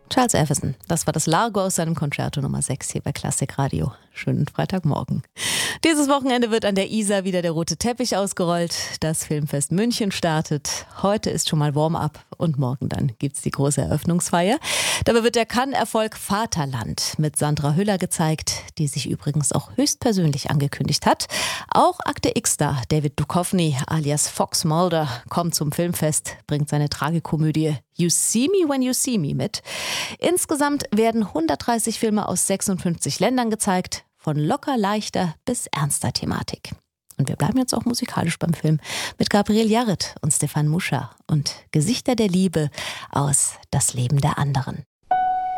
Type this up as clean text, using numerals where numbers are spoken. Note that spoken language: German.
Charles Everson, das war das Largo aus seinem Concerto Nummer 6 hier bei Klassikradio. Schönen Freitagmorgen. Dieses Wochenende wird an der Isar wieder der rote Teppich ausgerollt. Das Filmfest München startet. Heute ist schon mal Warm-up und morgen dann gibt's die große Eröffnungsfeier. Dabei wird der Cannes-Erfolg Vaterland mit Sandra Hüller gezeigt, die sich übrigens auch höchstpersönlich angekündigt hat. Auch Akte X-Star David Duchovny alias Fox Mulder kommt zum Filmfest, bringt seine Tragikomödie You See Me When You See Me mit. Insgesamt werden 130 Filme aus 56 Ländern gezeigt, von locker leichter bis ernster Thematik. Und wir bleiben jetzt auch musikalisch beim Film mit Gabriel Yared und Stefan Muscha und Gesichter der Liebe aus Das Leben der anderen.